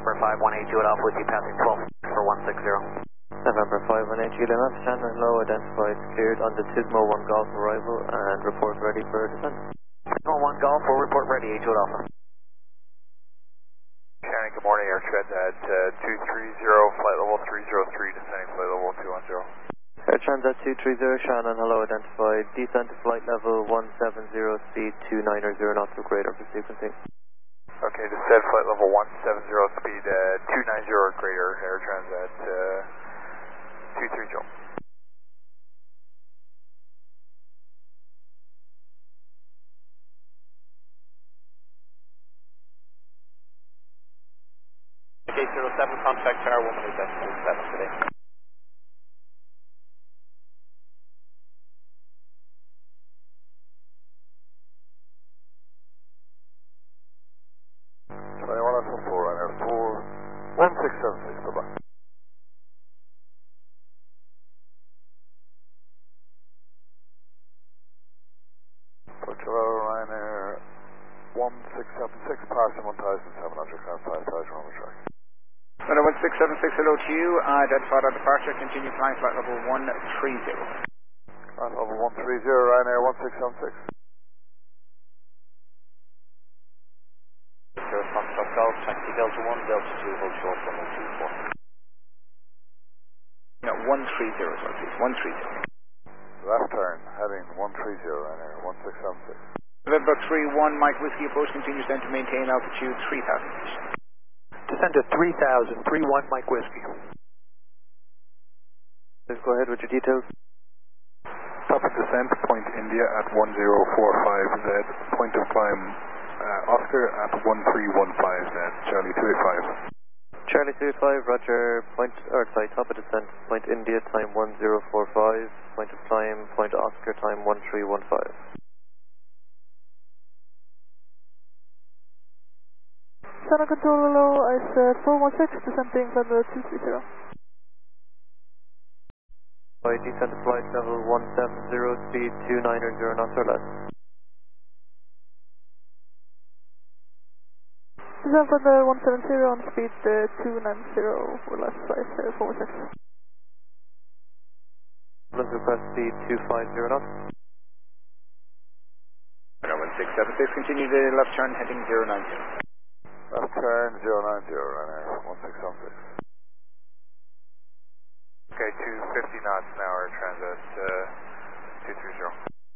November 518 Jude off with you, passing 12 for 160. November 518 Jude enough, Shannon low, identified, cleared on the Tismo 1 Golf arrival and report ready for descent. Tismo 1 Golf, will report ready, Jude Alpha. Shannon, good morning, Air Transat 230, flight level 303, descending flight level 210. Air Transat 230, Shannon, hello, identified, descent to flight level 170, speed 290 knots with greater for sequencing. Okay, descend flight level 170, speed 290 or greater, Air Transat 230. Gate 07, contact Tower 187 today. Runner 41676, bye-bye. Ryanair 1676, passing 1700, current 5,000 on the track. Runner 1676, hello to you, identified on departure, continue flying flight level 130. Flight level 130, Ryanair 1676. Foxtrot Golf, taxi Delta 1, Delta 2, hold short 1024. No, 130 as well, please, 130. Left turn, heading 130, Ryanair 1676. November 31, Mike Whiskey approach continues then to maintain altitude 3000 feet. Descend to 3000, 31 Mike Whiskey. Please go ahead with your details. Top of descent, point India at 1045Z, point of climb Oscar at 1315Z, Charlie 285. Charlie 285, roger, top of descent, point India, time 1045, point of climb, point Oscar, time 1315. Center control hello, ice 416, descending level 230. Descent to flight level 170, speed 290 knots or less. Descent from the 170 on speed 290 or less, ice 416. Let's request speed 250 knots. Runner 1676, continue the left turn heading 090. Left turn 090, Ryanair 1676. Okay, 250 knots an hour, Transat 230.